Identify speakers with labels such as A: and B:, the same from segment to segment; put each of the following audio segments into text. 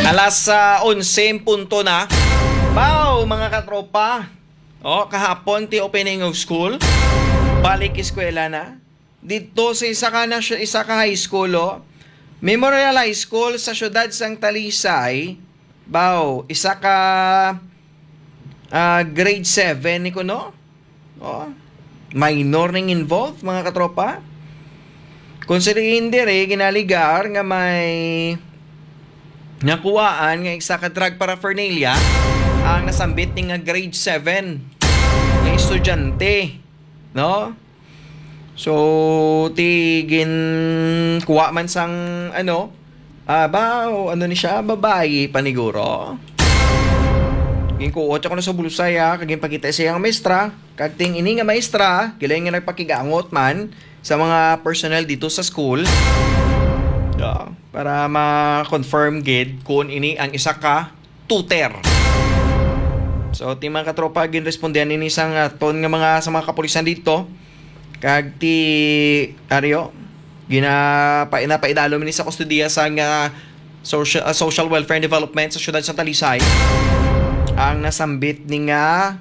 A: Alas 11 punto na. Wow, mga katropa. Kahapon ti opening of school. Balik eskwela na. Dito sa isa ka high school, Memorial High School sa siyudad sang Talisay. Wow, isa ka grade 7 ni kuno. Minor ning involved, mga katropa. Considering dire ginaligar nga may nakuhaan nga isa ka drug paraphernalia ang nasambit ning grade 7 nga estudyante, no? So tigin kuha man sang ni siya, babae paniguro. Ginkuot ako na sa bulusaya, kaging pakita siya ang maestra, kagting ini nga maestra, kilay nga nagpakigangot man sa mga personnel dito sa school. Para ma-confirm gid kung ini ang isa ka tutor. So ti mga katropa ginrespondihan ini sang ton nga mga sa mga kapulisan dito. Kag ti Aryo ginapaidalo ni sa kustudiya sa social welfare and development sa siyudad sa Talisay ang nasambit ni nga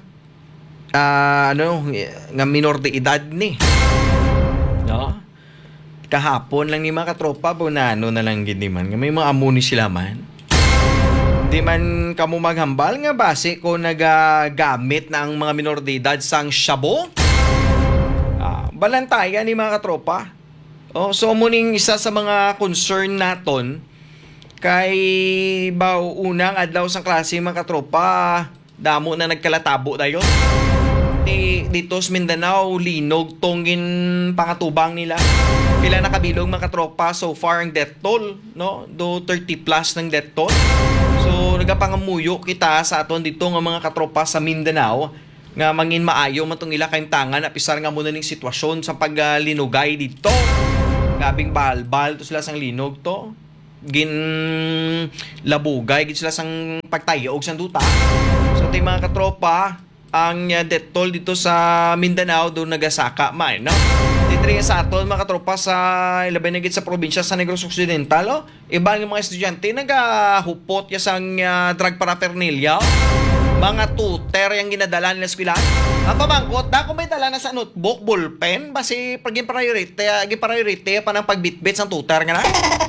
A: minor de edad ni. No? Kahapon lang ni mga katropa bunano na lang gid man nga may mga amuni sila man. Di man kamo maghambal nga base ko nagagamit na ang mga minor de edad sang shabu. Balantayan ni mga katropa. So muning isa sa mga concern naton kay unang adlaw sang klase mga katropa, damo na nagkalatabo dayon. Dito sa Mindanao, linog tongin pangatubang nila. Pila nakabilog mga katropa so far ang death toll, no? Do 30 plus ng death toll. So nagapangamuyo kita sa aton dito nga mga katropa sa Mindanao nga mangin maayo matong ila kayong tangan apisar nga muna ning sitwasyon sa paglinugay dito. Gabing balbal to sila sang linog to. Gin labugay gid sila sang pagtayo og sang duta. So ti mga katropa, ang death toll dito sa Mindanao do nagasaka man, no? Dito sa aton mga katropa sa ilabay na gid sa probinsya sa Negros Occidental, iba nga mga estudyante nagahupot ya sang drug paraphernalia. Mga tutor yung ginadala nila sa eskwelahan. Ang pamangkot, kung may dala na sa notebook, ballpen, basi pag-priority pa ng pagbitbit sa tutor nga na.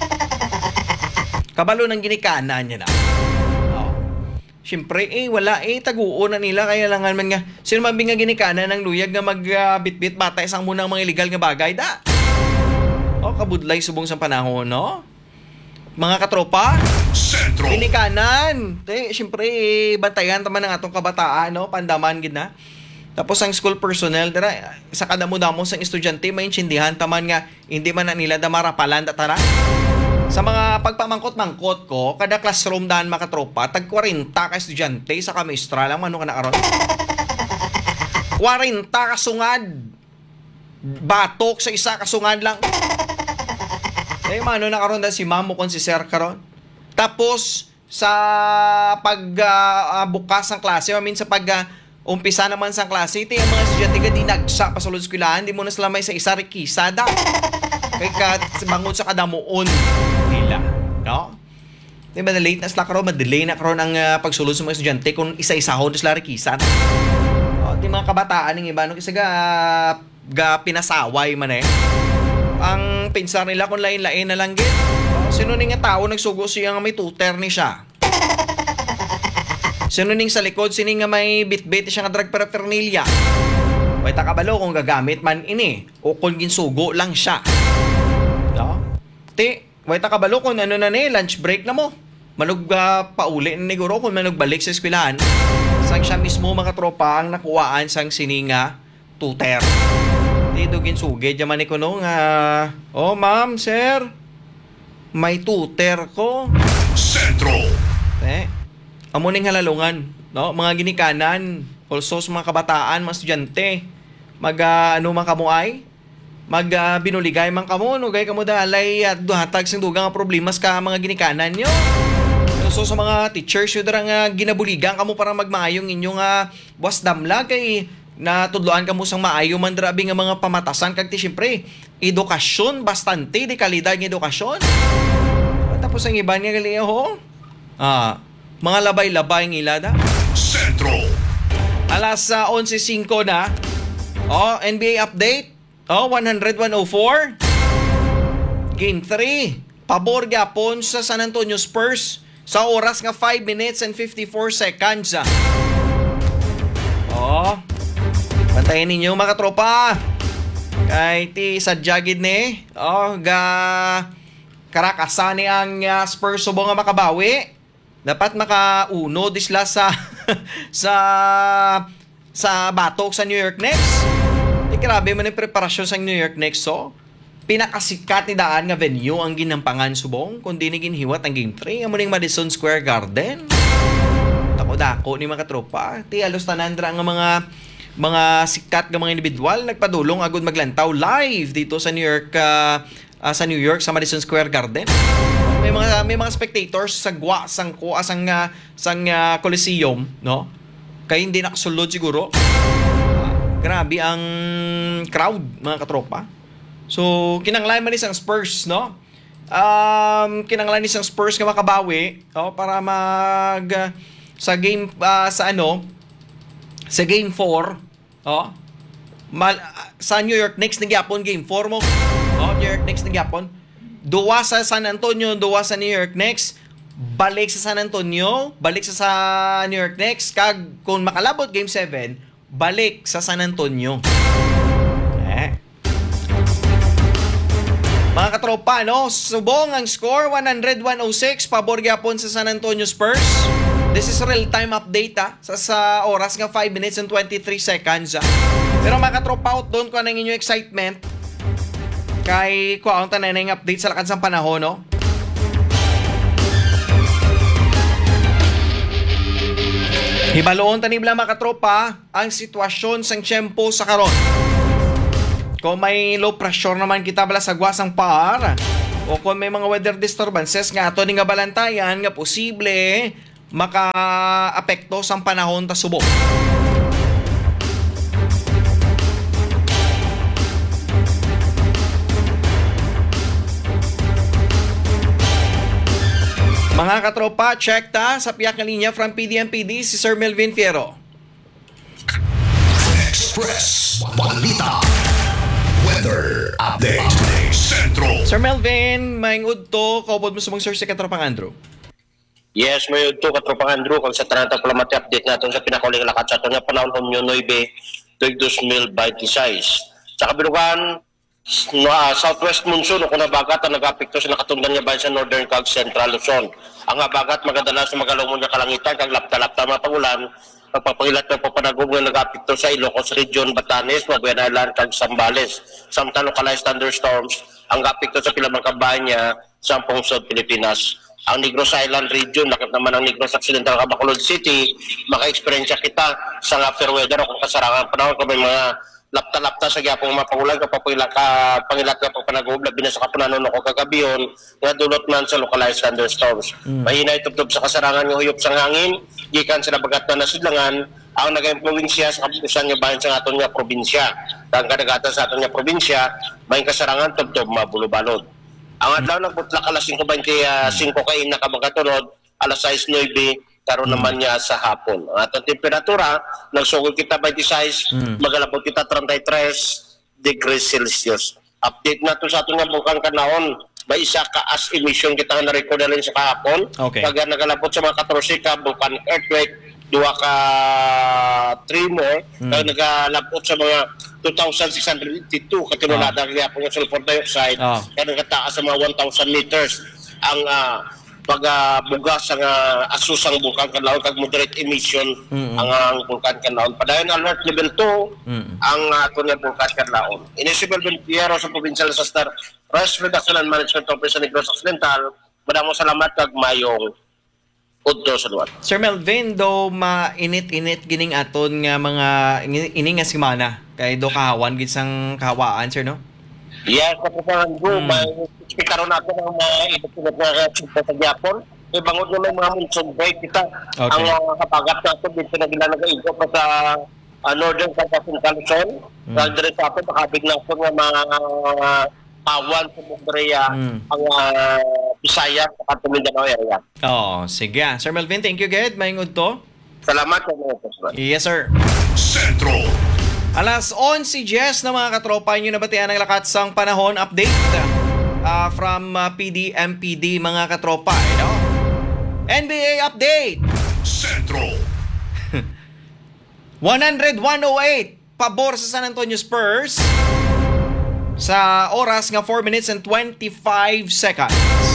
A: Kabalo ng ginikanan niya na. Siyempre, wala taguo na nila, kaya langan man nga, sino man nga ginikanan ng luyag nga magbitbit bata isang munang mga illegal nga bagay, da. Kabudlay subong sa panahon, no? Mga katropa, Sentro. Ginikanan. Siyempre, bantayan taman ng atong kabataan, no? Pandaman gid na. Tapos ang school personnel, sa kadamo-damo sang estudyante, maintindihan taman nga, hindi man na nila damarapalan tara. Sa mga pagpamangkot-mangkot ko, kada classroom daan mga katropa, tag 40 ka estudyante sa kamistra lang, ano ka nakaroon? 40 kasungad. Batok sa isa kasungad lang. Mano nakaroon si ma'am mo kung si sir karon. Tapos sa bukas ng klase, sa umpisa naman sa klase, ito yung mga estudyante ka dinagsa pa sa eskwelahan, di mo na sila may isa rekisada. Kaya bangon sa kadamuon nila, no? Diba na late na sila karon, madelay na karon ang pagsulod sa mga estudyante kung isa-isahon na sila rekisada. Di mga kabataan ng iba, no? Kasi pinasaway man ang pinsar nila kung lain-lain na lang gid. Sino ning nga tao nagsugo siya nga may tutor ni siya? Sino ning sa likod sini nga may bitbit siya nga drug paraphernalia? Way ta kabalo kung gagamit man ini o kung ginsugo lang siya. No? Way ta kabalo kung ano na ni lunch break na mo. Manug pauli ni guro kung manug balik sa eskwelahan. Sang siya mismo mga tropa ang nakuhaan sang sininga tutor. Dito ginsuge jaman ni kuno nga ma'am, sir, may tutor ko.
B: Sentro.
A: Amo ning halalungan, no? Mga ginikanan, also sa mga kabataan, mga estudyante, man kamuay, binuligay man kamo, no? Gay kamo dalay at duhatag sing dugang nga problemas ka mga ginikanan nyo. So sa mga teachers, yun nga ginabuligan kamo para magmaayong inyong wasdamla kay na tudloan ka mo sang maayo man drabi nga mga pamatasan kag ti syempre edukasyon bastante de kalidad ng edukasyon. Tapos ang iba niya gali Mga labay-labay ng ilada.
B: Sentro.
A: Alas 11:05 na. NBA update. 100-104. Game 3. Pabor gyapon sa San Antonio Spurs sa oras nga 5 minutes and 54 seconds. Bantayan ninyo mga tropa. Kay ti sadyagid ni. Karakasani ang Spurs subo nga makabawi. Dapat makauno disla sa sa batok sa New York Knicks. Grabe man yung preparasyon sa New York Knicks. Pinakasikat ni daan nga venue ang ginampangan subong kundi ni ginhiwat ang Game 3 amo ning Madison Square Garden. Dako ni mga tropa. Ti alos tanandra nga mga sikat nga mga individual nagpadulong agud maglantaw live dito sa New York sa Madison Square Garden. May mga spectators sa sang Coliseum, no? Kaya hindi nakasulod siguro. Grabe ang crowd mga katropa. So, kinanglan man isang Spurs, no? Kinanglan isang Spurs nga makabawi, para sa game sa game 4, sa New York Knicks nagyapon game 4 mo. New York Knicks nagyapon. Duwa sa San Antonio, duwa sa New York Knicks. Balik sa San Antonio, balik sa New York Knicks. Kag kung makalabot game 7, balik sa San Antonio. Mga katropa, no? Subong ang score, 100-106. Pabor gyapon sa San Antonio Spurs. This is real-time update, sa oras nga 5 minutes and 23 seconds. Pero mga katropa, out doon ko ang inyong excitement. Kay ko ang tanan ng update sa lakad sa panahon, no? Hibaloon tanibla mga katropa ang sitwasyon sang tiyempo sa karon. Kung may low pressure naman kita bala sa guwasang par, o kung may mga weather disturbances nga ato ni nga balantayan nga posible maka-apekto sang panahon ta subok. Mga katropa, check ta sa piyak na linya from PDMPD si Sir Melvin Fierro.
B: Express Balita. Weather update. Sentro.
A: Sir Melvin, maingod to, kaupod mo sumang Sir si Katropang Andrew.
C: Yes, may ito Katropang Andrew, kung sa tanang tagpalamati update natin sa pinakaling lakat sa ito nga panahon ng New 9, 2026. Sa kabilugan, southwest monsoon o kung nabagat ang nag-apekto sa nakatundan niya bayan sa northern kag central Luzon. Ang abagat magadalas sa magalawon nga kalangitan kag lapta-lapta mga pagulan, pagpapangilat ng papanagog nga nag-apekto sa Ilocos Region, Batanes, Magayan Island kag Zambales. Samtang localized thunderstorms ang apekto sa pilamang kabayan niya sa South Pilipinas. Ang Negros Island region, nakit naman ang Negros Occidental Bacolod City, maka-experience kita sa fair weather o kung kasarangan panahon kung may mga lapta-lapta sa gyapong mapangulan kapapangilat ka pagpanagob labi na sa kapunanon o kagabiyon nga dulot man sa localized thunderstorms. Mahina itubtob sa kasarangan nga huyop sang hangin gikan sa nabagat na nasidlangan ang nagayong probinsya sa kapusan nga bahin sa aton nga probinsya. Ang kadagatan sa aton nga probinsya may kasarangan tubtob mabulubalod. Ang adlaw nagbutla alas 5:25 kain na kabagatunod alas 6:09 karon naman niya sa hapon. Ang atong temperatura, nagsugod kita 26, magalabot kita 33 degrees Celsius. Update na to sa atong nga bukang kanahon. May isa ka as emission kita nga na-record na rin sa kahapon.
A: Okay.
C: Pag nagalabot sa mga 14 ka volcanic earthquake, 2 ka tremor, kag nagalabot sa mga 2,682 katinulada kaya po ng sulfur dioxide, kaya nagataas sa mga 1,000 meters. Ang pagbugas ang asusang bulkan kanlaon kag moderate emission ang bulkan kanlaon. Padayon alert level 2 ang aton nga bulkan kanlaon. Inisibel Piero sa Provincial Disaster Risk Reduction and Management Office sa Negros Occidental. Madamo salamat kag mayong udto sa luwat.
A: Sir Melvin, do mainit-init gining aton nga mga ini nga semana kay do kahawan gid sang kahawaan, sir, no?
C: Yes, kapag may karon natin ang mga iba't na sa Japon. Ibangod naman mga monsoon break kita.
A: Okay.
C: Ang kapagat natin dito na ginanagaigo pa sa northern Central Luzon. Dahil dire sa atin, makabig na po ng mga awan sa Mugreya ang Visayas, at Mindanao area.
A: Oh, sige. Sir Melvin, thank you, Ged. Maingod to.
C: Salamat sa mga kasama.
A: Yes, sir.
B: Sentro.
A: Alas 11:10 na mga katropa, inyo nabatian ng lakat sang panahon update from PDMPD mga katropa. NBA update.
B: Sentro.
A: 100-108 pabor sa San Antonio Spurs sa oras nga 4 minutes and 25 seconds.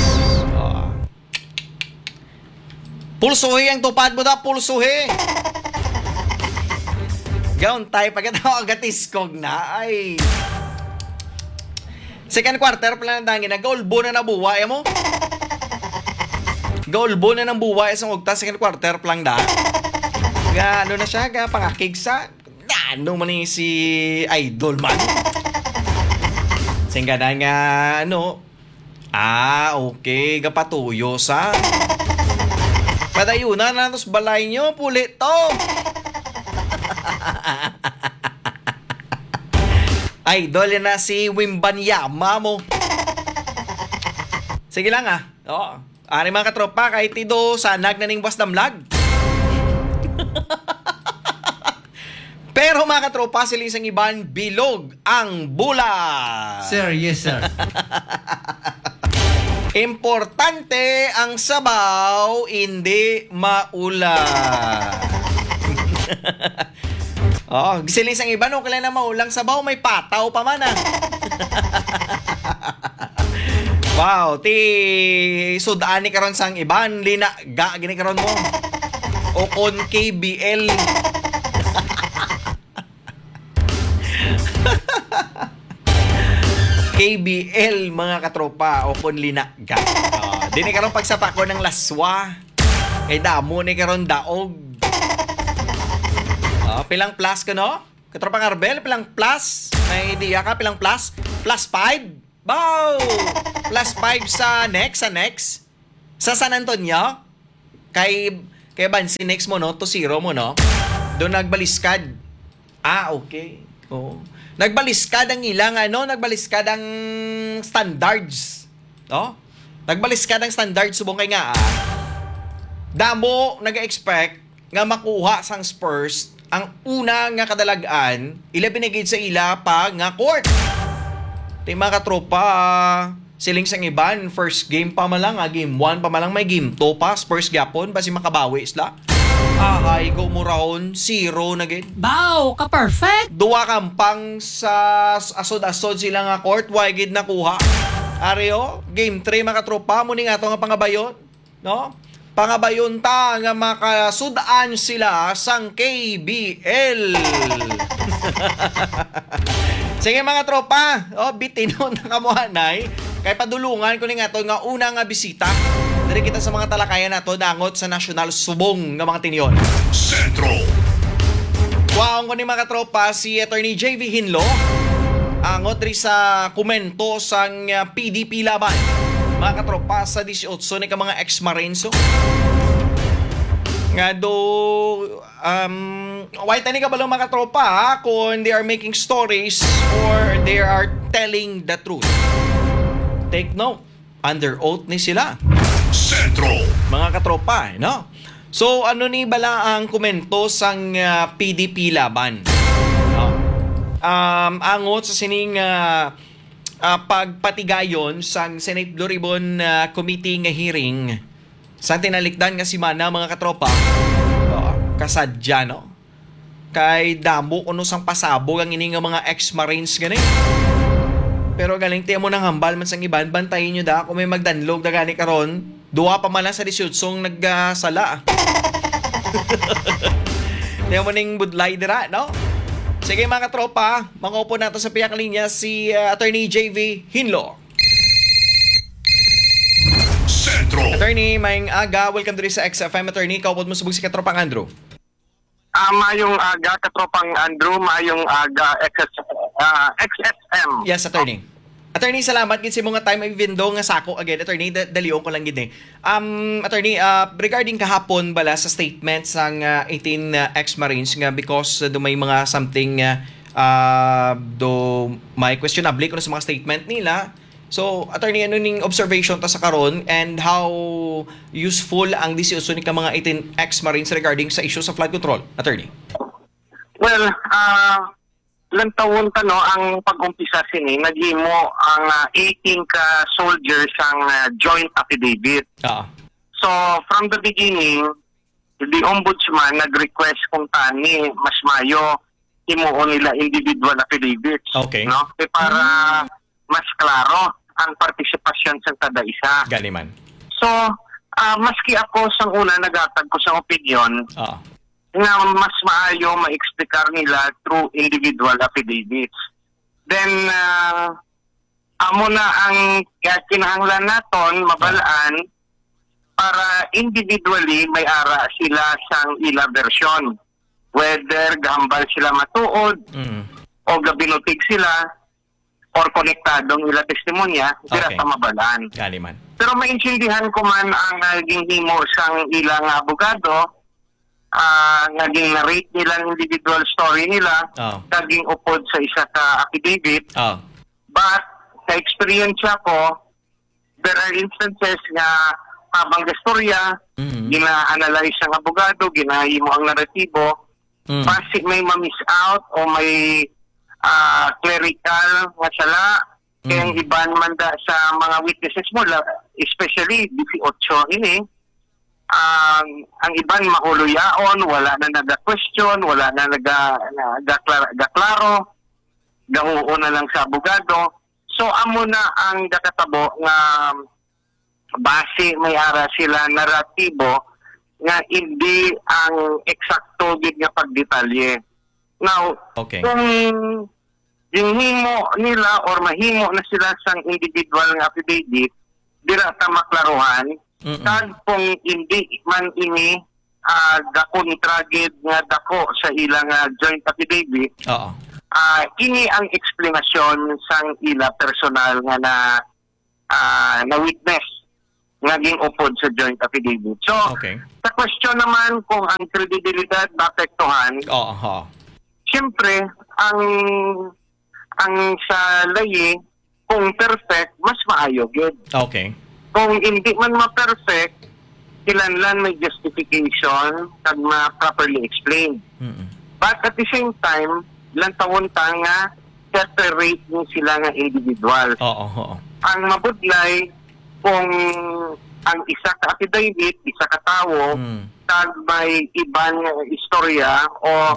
A: Pulsuhi ang tupad mo da, pulsuhi. Gaon tayo pagkatao agatiskog na ay. Second quarter pala na dangin na goalbo na nabuwa mo. Goalbo na ng buwa isang ugta second quarter lang da. Ga ano na siya ga pangakig sa ano man ni si Idol man. Singga na nga ano. Okay, gapatuyo sa. Padayunan na tos balay nyo, pulit to. Idol na si Wimbanyama mo. Sige lang Oo. Ari mga katropa, kahit ito sanag na ning wasdamlag. Pero mga katropa, sila isang iban, bilog ang bula.
D: Sir, yes sir.
A: Importante ang sabaw, hindi maulan. Sila isang iban, kailan na maulang sabaw, may pataw pa man Wow, sudaan ni karon sang iban, lina, gini karon mo. O kon KBL. KBL mga katropa o kon linaga. Di ni karon pagsapa ko ng laswa. Kay damo ni karon daog. Pilang plus ka no? Katropa Arbel, pilang plus? May idea ka pilang plus? Plus 5? Bow! Plus 5 sa next. Sa San Antonio? Kay Bansi next mo no? 2-0 mo no? Doon nagbaliskad. Okay. Oo. Nagbaliskad ang ilang nagbaliskad ang standards. Nagbaliskad ang standards subong kay nga damo naga-expect nga makuha sang Spurs ang una nga kadalagan ila binigid sa ila pa nga court. Ti mga katropa siling sang iban first game pa malang game 1 pa malang may game 2 pa Spurs gyapon basi makabawi isla. Ay, go mo raon, 0 na gid.
D: Bow, ka-perfect.
A: Duwa kampang sa asod-asod sila nga court, why gid nakuha. Areo, game 3 mga tropa, muni nga to nga pangabayon, no? Pangabayon ta nga makasudaan sila sang KBL. Sige mga tropa, bitino na kamuhanay, kay padulungan ko ni nga to nga una nga bisita. Dari kita sa mga talakayan nato dangot sa National Subong nga mga tinyon.
B: Sentro.
A: Waong ko ni mga tropa si Attorney JV Hinlo. Angot rin sa komento sang PDP laban. Mga katropa sa 18 ni ka mga ex-Marines. Nga do white ani ka ba lang mga tropa kung they are making stories or they are telling the truth. Take note. Under oath ni sila.
B: Sentro.
A: Mga katropa, no? So, ano ni bala ang komento sang PDP laban? No? Angot sa sining pagpatigayon sang Senate Blue Ribbon Committee nga hearing sa tinalikdan nga si Mana, mga katropa, kasadya, no? Kay damo kuno sang pasabog ang ini nga mga ex-Marines gani. Pero galing tiyan mo ng hambal man sang iban, bantayin nyo da kung may magdanlog da gani karon, duwa pa man lang sa 18 naggasala. Tiyan mo ning budlay dira, no? Sige mga katropa, mangupo nato sa piyak linya si Attorney JV Hinlo.
B: Sentro.
A: Attorney, maing aga, welcome to sa XFM. Attorney, kaupod mo subog si Katropang Andrew.
E: Mayong aga, Katropang Andrew, mayong aga, XSM.
A: Yes, Attorney. Attorney, salamat gid sa mga time even though nga sako again. Attorney, dalion ko lang gid Attorney, regarding kahapon bala sa statement sang 18 ex-Marines nga because do may mga something do may questionable kuno sa mga statement nila. So, attorney, ano ning observation ta sa karon and how useful ang diskusyon ni ka mga 18 ex-Marines regarding sa issue sa flood control? Attorney.
E: Well, ilang taon ta no ang pag-umpisa sini naghimo ang 18 ka soldiers ang joint affidavit.
A: Oo.
E: So from the beginning, the ombudsman nag-request kung tani mas mayo himuon nila individual affidavits.
A: Okay.
E: No? Para mas klaro ang partisipasyon sa kada isa.
A: Ganiman.
E: So, maski ako sa una nagatag ko sa opinion
A: Oo.
E: na mas maayo ma-explicar nila through individual affidavits. Then, amo na ang kinahanglan naton mabalaan para individually may ara sila sang ila version. Whether gahambal sila matuod o gabinutig sila or konektadong ila testimonya, sila
A: Okay.
E: sa mabalaan.
A: Ganiman.
E: Pero maintindihan ko man ang naging himo sang ilang abogado, naging narrate nila ang individual story nila,
A: Oo.
E: naging upod sa isa ka affidavit.
A: Oo.
E: But sa experience ko, there are instances nga habang gastorya, gina-analyze ang abogado, ginahimo ang naratibo, basi may ma-miss out o may clerical nga sala, kaya ang iban man da sa mga witnesses mo, especially 18 ini, ang iban mahuluyaon, wala na naga-question, wala na naga-klaro, gahuo na lang sa abogado. So, amo na ang dakatabo nga base may ara sila naratibo nga hindi ang eksakto gid nga pagdetalye. Now,
A: Okay.
E: kung ginhimo nila or mahimo na sila sang individual nga affidavit, dira ta maklaruhan, kag kung hindi man ini gakontragid nga dako sa ilang joint affidavit,
A: Oo.
E: ini ang eksplanasyon sang ila personal nga na witness naging upod sa joint affidavit. So,
A: Okay.
E: sa question naman kung ang kredibilidad maapektuhan,
A: Oo.
E: siyempre, ang sa layi, kung perfect, mas maayo gid.
A: Okay.
E: Kung hindi man ma-perfect, kilanlan may justification kag ma-properly explained. But at the same time, lang tawon ta nga separate ni sila nga individual.
A: Oo.
E: Ang mabudlay kung ang isa ka affidavit, isa ka tawo, kag may ibang istorya o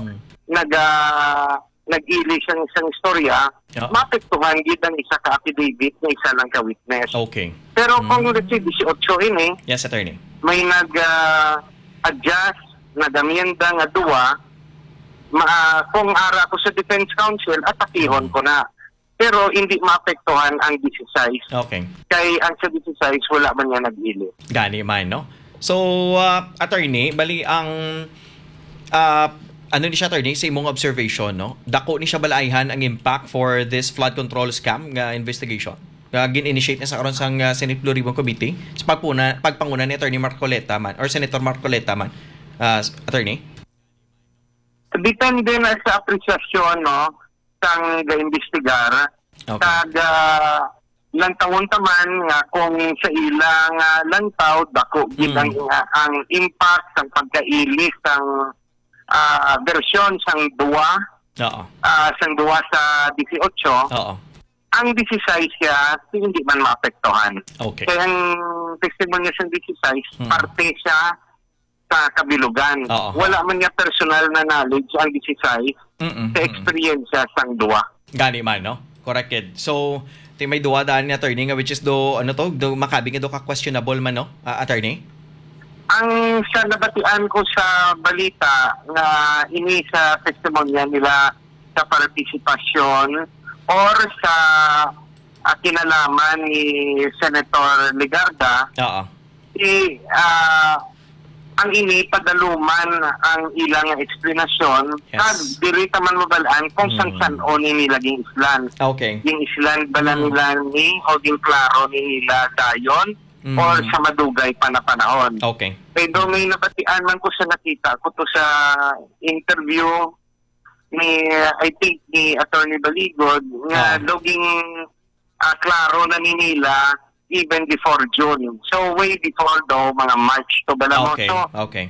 E: nag-ili siyang isang istorya,
A: Yeah.
E: mapektuhan gid ang isa ka affidavit na isa lang ka witness.
A: Okay.
E: Pero kung let's say 18 ini,
A: Yes, attorney.
E: may nag-adjust, nag-amienda nga duwa, kung ara ko sa defense counsel, atakihon ko na. Pero hindi maapektuhan ang 16.
A: Okay.
E: Kay ang sa 16, wala man niya nag-ili.
A: Gani man, no? So, attorney, bali ang ano ni siya, attorney, sa imong observation, no? Dako ni siya balaihan ang impact for this flood control scam nga investigation. Gin-initiate na sa karon sang Senate Blue Ribbon Committee sa pagpanguna ni Attorney Marcoleta man or Senator Marcoleta man. Attorney?
E: Depende na sa apresyasyon, no? Sang ga-investigar.
A: Okay.
E: Kag lang tawon taman nga kung sa ilang lantaw, dako gid ang impact sang pagkaili sang version sang duwa,
A: Oo.
E: sang duwa sa 18,
A: Oo.
E: ang 16 siya hindi man maapektuhan.
A: Okay.
E: Kaya ang testimonya sa 16, parte siya sa kabilugan.
A: Oo.
E: Wala man niya personal na knowledge ang 16 sa experience sang duwa.
A: Gani man, no? Corrected. So, may duwa daan ni attorney nga which is do makabing do ka questionable man, no? Attorney?
E: Ang sa nabatian ko sa balita na ini sa testimonya nila sa partisipasyon or sa kinalaman ni Senator Legarda,
A: Oo.
E: ang ini padaluman ang ilang eksplanasyon kag diri ta man mabalaan kung san-sanon ni laging islan.
A: Okay.
E: Yung islan bala nila ni o yung klaro ni nila dayon or sa madugay pa na panahon.
A: Okay.
E: Pero may nabatian man ko sa nakita ko to sa interview ni I think ni Attorney Baligod nga loging klaro na ninila even before June. So way before daw mga March to balamo.
A: Okay.
E: So
A: Okay.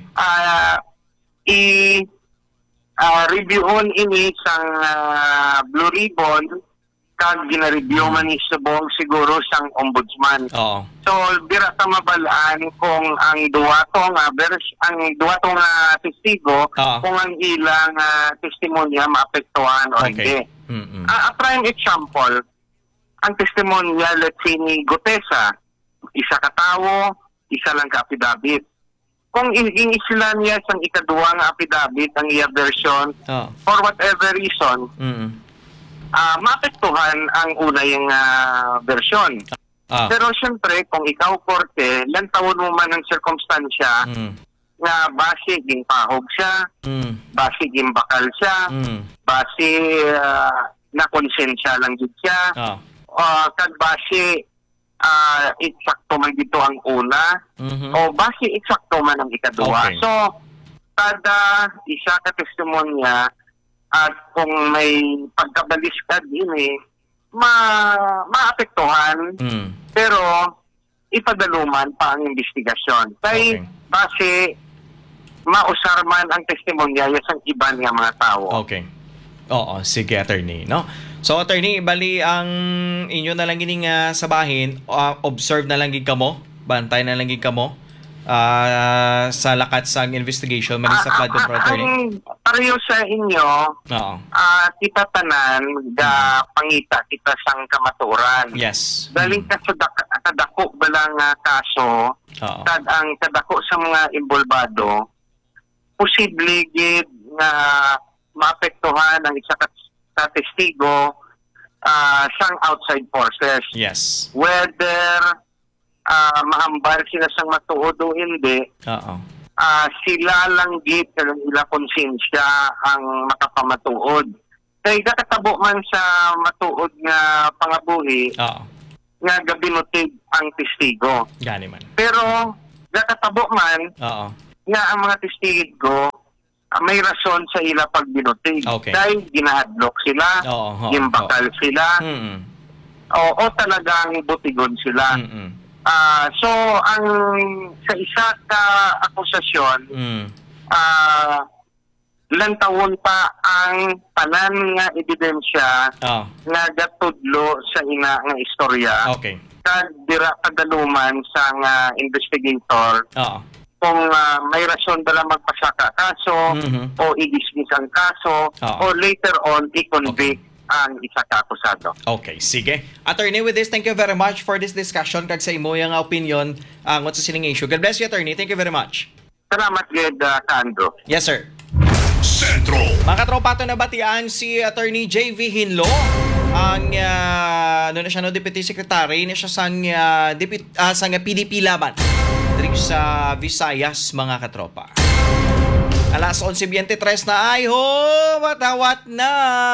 E: reviewon ini sang Blue Ribbon kag gina-review man ni subong siguro sang ombudsman.
A: Oo.
E: So dira ta mabalaan kung ang duwatong testigo
A: Ah.
E: kung ang ilang testimonya maapektuhan o hindi.
A: Okay. Mm-mm.
E: A prime example, ang testimonya let's say ni Gutesa, isa ka tawo, isa lang ka affidavit. Kung in-isla niya sang ikaduwa nga affidavit ang iya version
A: Oo.
E: for whatever reason,
A: Mm-mm.
E: maapektuhan ang una yung version.
A: Ah.
E: Pero syempre, kung ikaw korte, lantawon mo man ang circumstansya
A: Mm.
E: na base ging pahog siya,
A: Mm.
E: base ging bakal siya,
A: Mm.
E: base na konsensya lang gid siya,
A: Ah.
E: kag base eksakto man dito ang una,
A: Mhm.
E: o base eksakto man ang ikaduwa.
A: Okay.
E: So, kada isa ka testimonya at kung may pagkabaliskad din maapektuhan,
A: Mm.
E: pero ipadaluman pa ang investigasyon. Kay
A: Okay.
E: base mausar man ang testimonya sa iban nga mga tao.
A: Okay. Oo, sige, attorney, no? So, attorney, bali ang inyo na lang gining sabahin, observe na lang gid kamo, bantay na lang gid kamo sa lakat sa investigation man sa flood control, attorney.
E: Ang pareho sa inyo,
A: Oo.
E: kita tanan ga pangita kita sang kamaturan.
A: Yes.
E: Daling ka sa kadako balang kaso,
A: Oo.
E: kad ang kadako sa mga involvado, posible gid nga maapektuhan ang isa ka testigo sang outside forces.
A: Yes.
E: Whether mahambal sila sang matuod o hindi,
A: Oo.
E: sila lang gid ang ila konsensya ang makapamatuod. Kay kakatabo man sa matuod nga pangabuhi
A: Oo.
E: nga gabinutig ang testigo.
A: Gani man.
E: Pero kakatabo man
A: Oo.
E: nga ang mga testigo may rason sa ila pagbinutig.
A: Okay.
E: Dahil ginahadlok sila,
A: Oo.
E: gimbakal sila,
A: Mm.
E: o talagang butigon sila.
A: Mm.
E: So, ang sa isa ka akusasyon,
A: Mm.
E: lantawon pa ang tanan nga ebidensya
A: Oh.
E: nga gatudlo sa ina nga istorya.
A: Okay.
E: Kag dira padaluman sa nga investigator
A: Oo.
E: kung may rason bala magpasaka kaso
A: Mhm.
E: o i-dismiss ang kaso
A: Oo.
E: o later on i-convict ang isa ka akusado.
A: Okay, sige. Attorney, with this, thank you very much for this discussion kag sa imo yung opinion ngot sa sining issue. God bless you, attorney. Thank you very much.
E: Salamat gid ka Andrew.
A: Yes, sir.
B: Sentro.
A: Mga katropato na batian si Attorney JV Hinlo, ang ano na siya, no, Deputy Secretary na siya sang PDP laban diri sa Visayas, mga katropa. Alas 11:23 na ay ho, matawat na.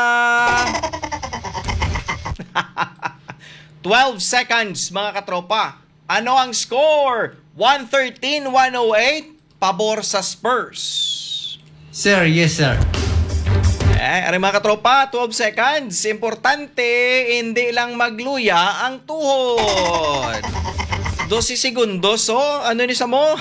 A: 12 seconds, mga katropa. Ano ang score? 113-108 pabor sa Spurs.
D: Sir, yes, sir.
A: Ari mga katropa, 12 seconds. Importante, hindi lang magluya ang tuhod. 12 segundos, ano ni sa mo?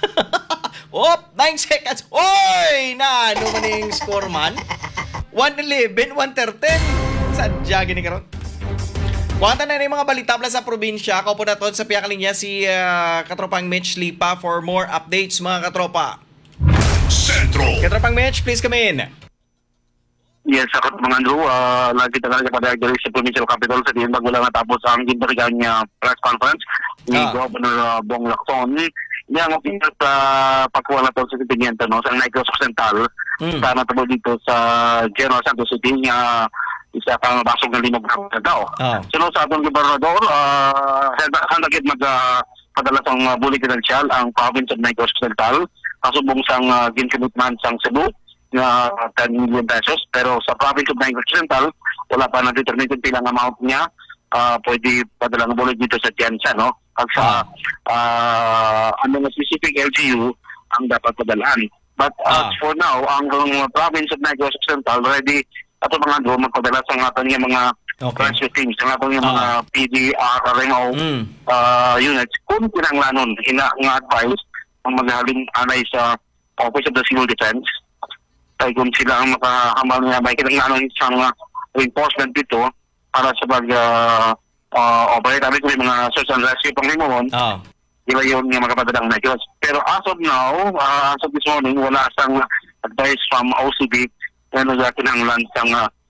A: 9 seconds. Oy! Na, ano man yung score man? 111, 113. Sadya, gini karon. Kuwanta na rin mga balita pala sa probinsya. Kaupo na to sa piyakaling niya si katropang Mitch Lipa for more updates, mga katropa.
B: Sentro.
A: Katropang Mitch, please come in.
E: Yes, ako mga Andrew, lagi talaga pada sa provincial capital sa diyan wala natapos ang ginbarigan niya press conference ni Governor Bong Lacson. Niya ang opinion sa pagkuha na to sa sentimiento no, sa Negros Occidental, sa natabo dito sa General Santos City niya isa pang basog ng linog na daw. Sunod sa atong gobernador, handagid padala sang bulik financial ang province of Negros Occidental, kasubong sang ginkommitment sang Cebu na 10 million pesos, pero sa province of Negros Occidental wala pa na-determine kung pilang amount niya pwede padala ng bulik dito sa Tiansa, no? Pag sa ano na specific LGU ang dapat padalaan. But for now, ang province of Negros Occidental already ato mga magpadala sa nga kanyang mga
A: Okay.
E: rescue teams, ang atong yung mga PDR, RMO units, kung kinanglanon, ina-advise ang maghaling anay sa Office of the Civil Defense. Kaya kung sila ang makahambal nga, may kinanglanon isang reinforcement dito para sa operate. Sabi ko yung mga search and rescue pang limon, iba yun yung magkapadadang negos. Pero as of now, as of this morning, wala sang advice from OCB na kinanglan sang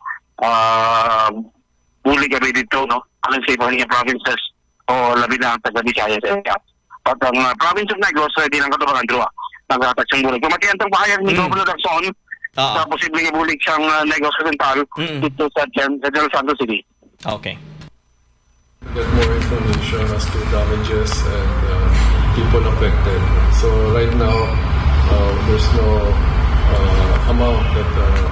E: buli kami dito, no? Alam sa iba niya provinces o labi na ang taga-Visayas area. At ang province of Negros, di lang Katubangan, Drew, nag-attach ang bulig. Kumatiyan itong bahayag ni Governor Lacson sa posibleng ibulig siyang Negros Occidental dito sa General Santos City.
A: Okay.
F: Get more information as to damages and people affected. So right now, there's no amount that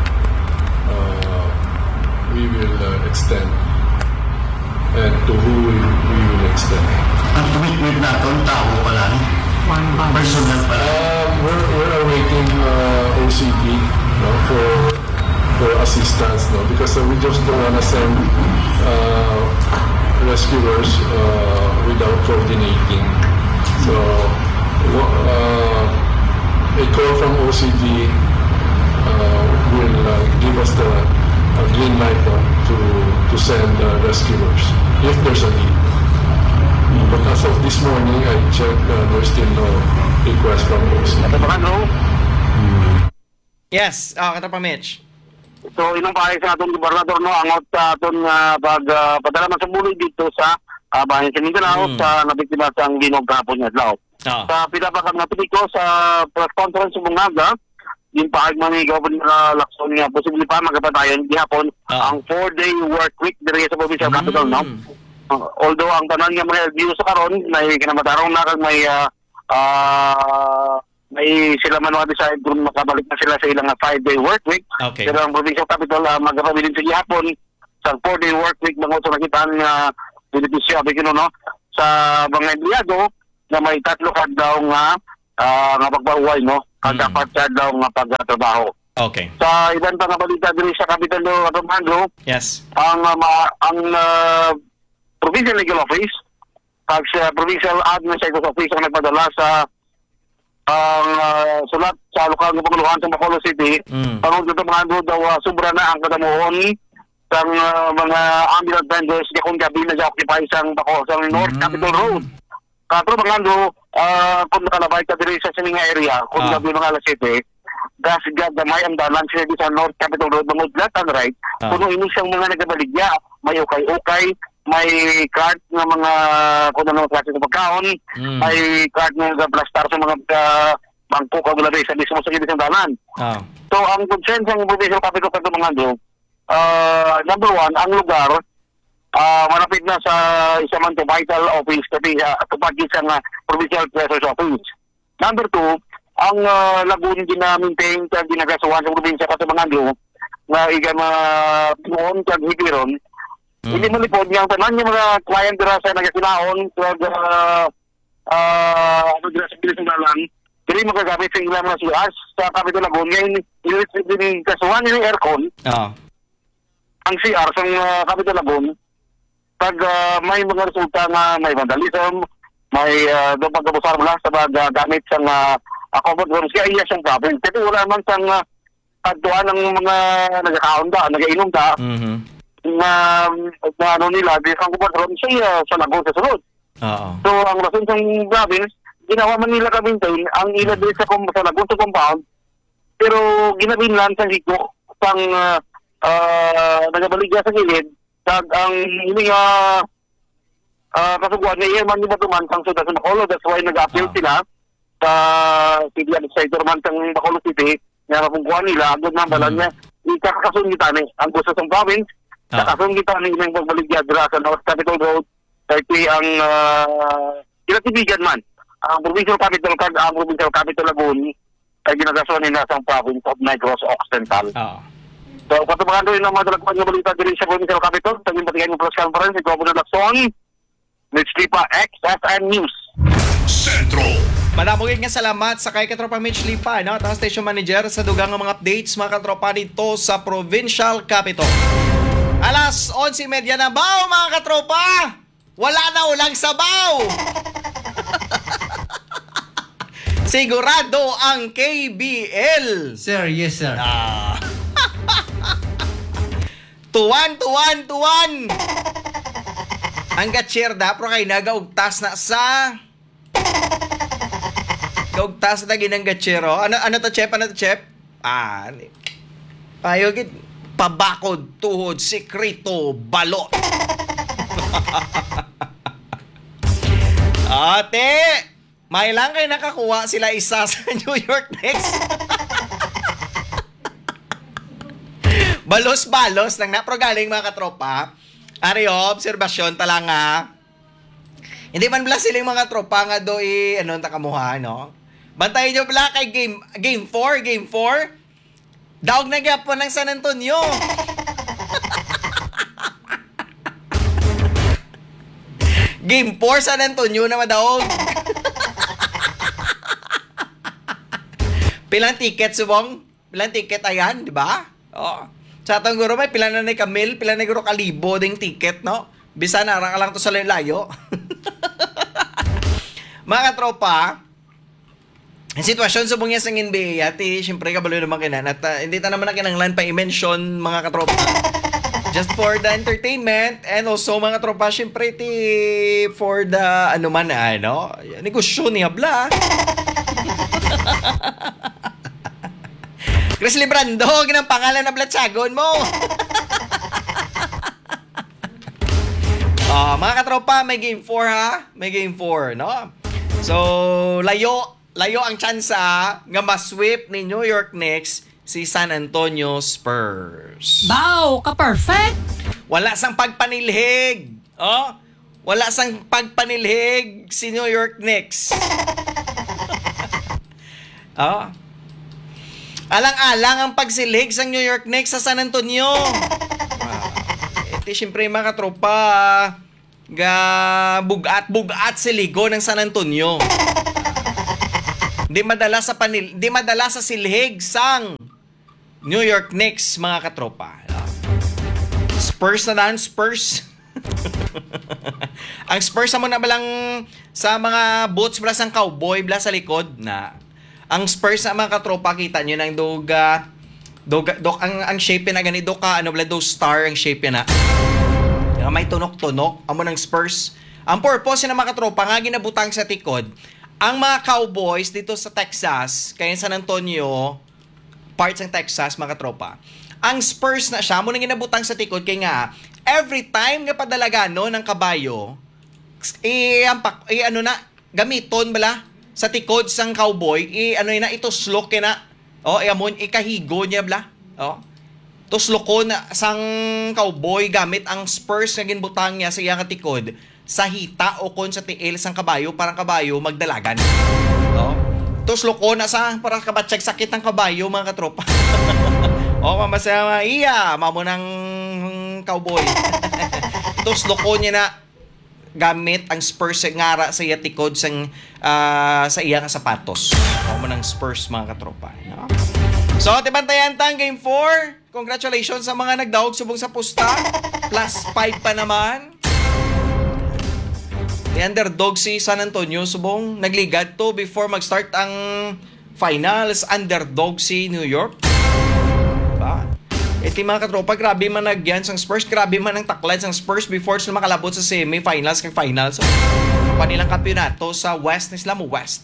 F: we will extend and to who we will extend.
D: Ang commitment natin, tao pa lang. Personal pa lang.
F: We're awaiting OCD, no, for assistance, no, because we just don't want to send rescuers without coordinating. So a call from OCD will give us the green light to send rescuers if there's a need. But as of this morning, I checked, there's still no request from OCD.
A: Yes, Katropa Mitch.
E: So, inong pahay sa atong gobernador, no, angot sa atong pagpadala man sa bulig dito sa bayan sa Mindanao sa nabiktima sa Ginog kahapon nga adlaw. Sa pinapakang napili ko sa press conference sa Bungaga, yung pahay man ni Governor Lacson nga posible pa magkapatayon gihapon ang 4-day work week diri sa provincial capital, no. Although ang tanan nga mga LGU sa karon may kinamatarong na kag may sila man decide kung makabalik na sila sa ilang 5-day work week.
A: Okay.
E: Pero ang provincial capital magkapabilin sa gihapon sa 4-day work week mga ito nakitaan nga benepisyo no sa mga empleyado na may 3 kad daw nga pagbahuay, no, kada 4 kad daw nga pagtrabaho.
A: Okay.
E: Sa ibang pa nga balita diri sa capital do Katumando,
A: Yes.
E: ang provincial legal office pag sa provincial administrative office ang nagpadala sa ang sulat sa lokal ng Panguluhan sa Bacolod City, Panguluhan Katumando daw sobra na ang kadamuhon sang mga ambulance vendors kung gabi na occupy sang North Capitol Road. Katro Pangando, kung nakalabay ka diri sa sininga area, kung gabi mga alas 7, gasgad na may andalan sila sa North Capitol Road, mga left and right, puno ini siyang mga nagabaligya, may ukay-ukay, may cart ng mga kung ano klase ng pagkaon, may cart ng plastar sa mga bangko kagulabay sa mismo sa gilid ng dalan. So, ang concern sa provincial capital ng Pangando, number 1, ang lugar, malapit na sa isa man to vital office kasi tupad sa provincial treasurer's office. Number 2, ang lagoon gina-maintain kag ginagasuhan sa probinsya sa Pangando na iga pinuon kag hibiron. Hindi man lipod niyang tanan yung mga client dira sa nagasinaon kag dira sa bilis ng dalan. Dili magagamit sa ilang mga CRs sa Capital Lagoon. Ngayon, yung kasuhan yung aircon, ang CR sa Capital Lagoon, pag may mga resulta na may vandalism, may doon pagkabusar mo lang sa gamit sa comfort rooms, kaya iya siyang problem. Kasi wala naman sang pagduan ng mga nagkakaon da, nagainom da, na ano nila, di sa comfort room, siya sa Lagoon sa sunod. So, ang rason sa province, ginawa man nila ka-maintain ang ila din sa Lagoon sa compound, pero ginabinlan sa hiko, sang nagabaligya sa gilid, kag ang ini nga kasugwan niya man nila tumantang sa Bacolod. That's why nag-appeal sila sa city administrator man sang Bacolod City nga mapungkuhan nila agad na balan niya ikakasunggitan ang gusto sa province kakasunggitan ng ilang pagbaligya dira sa North Capitol Road kaya ang kinatibigan man ang provincial capital kag ang provincial capital Lagoon ay ginagason nila sa province of Negros Occidental. So, patubangan rin ang mga dalagpan ng balita diri sa provincial capital. Sa batigan ng press conference, si Governor Lacson, Mitch Lipa, XFN News.
B: Sentro.
A: Madamogin nga salamat sa kay Katropa Mitch Lipa, no? At ang station manager sa dugang mga updates mga katropa dito sa provincial capital. Alas 11:30 na baw, mga katropa! Wala na ulang sabaw! Sigurado ang KBL!
G: Sir, yes sir.
A: Tuwan! Ang gatsyerda, pero kay nagaugtas na sa... Gaugtas na ginang gatsyero. Ano to, Chep? Ayogit. Pabakod, tuhod, sikrito, balot. Ate! May lang kayo nakakuha sila isa sa New York Knicks. Balos-balos lang na. Pero galing mga katropa. Ariyo, obserbasyon talanga. Hindi man bala silang mga tropa nga do takamuha, no? Bantayin nyo bala kay game 4. Daog na gyapon ng San Antonio. Game 4 San Antonio na madaog. Pilang ticket subong? Pilang ticket ayan, di ba? Oo. Sa atong guro may pila na ni Camille, pila na guro kalibo ding ticket, no? Bisa na lang to sa layo. Mga katropa, ang sitwasyon subong niya sa NBA, ati, syempre kabalo naman kinan, at hindi ta naman na kinanglan pa i-mention, mga katropa. Just for the entertainment, and also, mga katropa, syempre, for the, negosyo ni Habla. Chris Librando, ginang pangalan na Blatsagon mo. Mga katropa, may game 4 ha? May game 4, no? So, layo ang tsansa nga masweep ni New York Knicks si San Antonio Spurs.
H: Bow, ka-perfect!
A: Wala sang pagpanilhig. Wala sang pagpanilhig si New York Knicks. Alang-alang ang pagsilhig sa New York Knicks sa San Antonio. Ito syempre mga katropa, bugat si ligo ng San Antonio. Di madala sa silhig sang New York Knicks, mga katropa. Spurs na dan, Spurs. Ang Spurs mo na balang sa mga boots bala sang cowboy bala sa likod na. Ang Spurs na mga katropa, kita nyo ng ang shape na ganito ka, do star ang shape na. May tunok-tunok, amo ng Spurs. Ang purpose na mga katropa, nga ginabutang sa tikod, ang mga Cowboys dito sa Texas, kaya San Antonio, parts ng Texas, mga katropa. Ang Spurs na siya, mo nang ginabutang sa tikod, kaya nga, every time nga padalagano ng kabayo, gamiton bala, sa tikod sang cowboy, ituslok na. Amon, ikahigo niya bla. Tusloko na sang cowboy gamit ang Spurs na ginbutang niya sa iyang tikod sa hita o kon sa tiil sang kabayo, parang kabayo magdalagan. Tusloko na sa para kabatsag sakit ng kabayo, mga katropa. Mamasama iya, mamo ng cowboy. Tusloko niya na gamit ang Spurs ngara sa iya tikod sa iya nga sapatos. Mo ng Spurs, mga katropa, no? So, tibantayan tang game 4. Congratulations sa mga nagdaog subong sa pusta. +5 pa naman. The underdog si San Antonio subong nagligad to before mag-start ang finals. Underdog si New York. Diba? Mga katropa, grabe man nagyan sang Spurs, grabe man ang taklad sang Spurs before sila makalabot sa semi-finals kag finals. So, kanilang kampeonato sa West na sila mo West.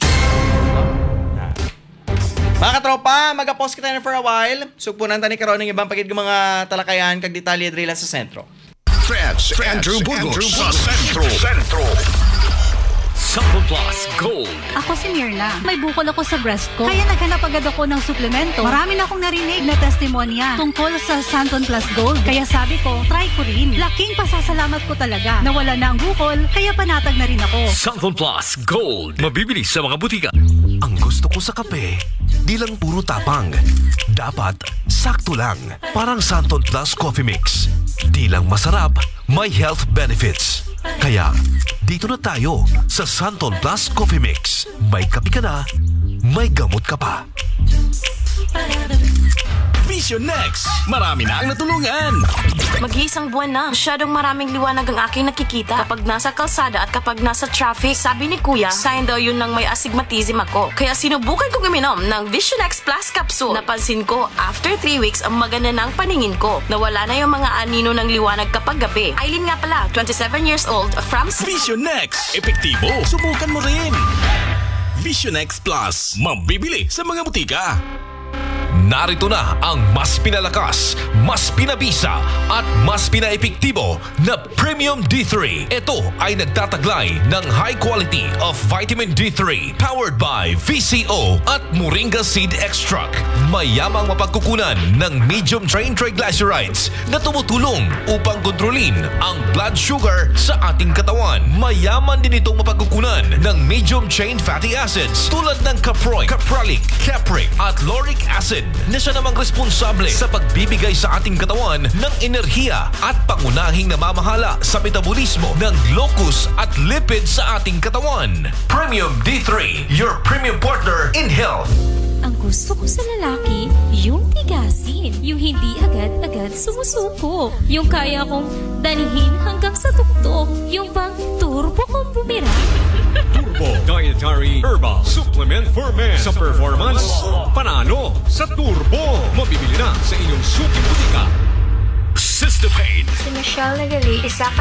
A: Mga katropa, mag-pause kita na for a while. Sugpunan tani karon ng ibang pagid mga talakayan kag detalye diri lang sa sentro.
B: Friends, Andrew Burgos sa Sentro.
I: Sample Plus Gold.
H: Ako si Mirna. May bukol ako sa breast ko. Kaya naghanap agad ako ng suplemento. Marami na akong narinig na testimonya tungkol sa Santon Plus Gold. Kaya sabi ko, try ko rin. Laking pasasalamat ko talaga. Nawala na ang bukol, kaya panatag na rin ako.
I: Sample Plus Gold. Mabibili sa mga butika.
J: Ang gusto ko sa kape, di lang puro tapang. Dapat sakto lang. Parang Santon Plus Coffee Mix. Di lang masarap, may health benefits. Kaya, dito na tayo sa Santon Plus Coffee Mix. May kape ka na, may gamot ka pa.
G: Vision Next. Marami na ang natulungan.
K: Mag-iisang buwan na. Masyadong maraming liwanag ang aking nakikita. Kapag nasa kalsada at kapag nasa traffic, sabi ni Kuya, sign daw yun ng may astigmatism ako. Kaya sinubukan kong uminom ng Vision X Plus Capsule. Napansin ko, after 3 weeks, ang maganda ng paningin ko. Nawala na yung mga anino ng liwanag kapag gabi. Aileen nga pala, 27 years old, from...
G: Vision Next. Epektibo. Subukan mo rin. Vision X Plus. Mabibili sa mga butika.
J: Narito na ang mas pinalakas, mas pinabisa at mas pinaepektibo na Premium D3. Ito ay nagtataglay ng high quality of vitamin D3 powered by VCO at Moringa Seed Extract. Mayamang mapagkukunan ng medium chain triglycerides na tumutulong upang kontrolin ang blood sugar sa ating katawan. Mayaman din itong mapagkukunan ng medium chain fatty acids tulad ng caproic, capralic, capric at lauric acid na siya namang responsable sa pagbibigay sa ating katawan ng enerhiya at pangunahing namamahala sa metabolismo ng glucose at lipid sa ating katawan. Premium D3, your premium partner in health.
L: Ang gusto ko sa lalaki, yung tigasin. Yung hindi agad-agad sumusuko. Yung kaya kong dalhin hanggang sa tuktok. Yung bang turbo kong bumira.
I: Turbo Dietary Herbal Supplement for Men. Sa performance, panalo sa turbo. Mabibili na sa inyong suking butika. System Pain.
M: Si Michelle Nagali, isa